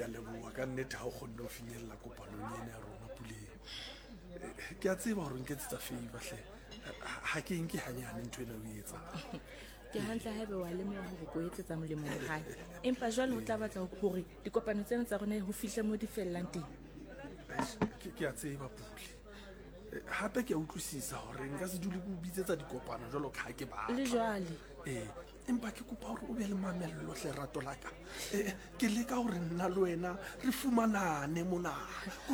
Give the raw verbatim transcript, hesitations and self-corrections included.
a leboha ka nnete ha o kgonne ho finyella kopanong ena ya rona Puleng. Ke a tseba hore nketsetsa favor hle, ha ke nke hanyane ntho ena o e etsang. Ke hantle haeba wa lemoha hore ko etsetsa molemo wa hae, empa jwale ho tla batla hore dikopano tsena tsa rona ho fihla mo di fellang teng. Ke a tseba Pule, hape ke a utlwisisa hore nka se dule ke o bitsetsa dikopano jwalo ka ha ke batla le jwale. Eh, empa ke kopa hore o be le mamello hle rato la ka. Eh, ke leka hore nna le wena re fumanane mona.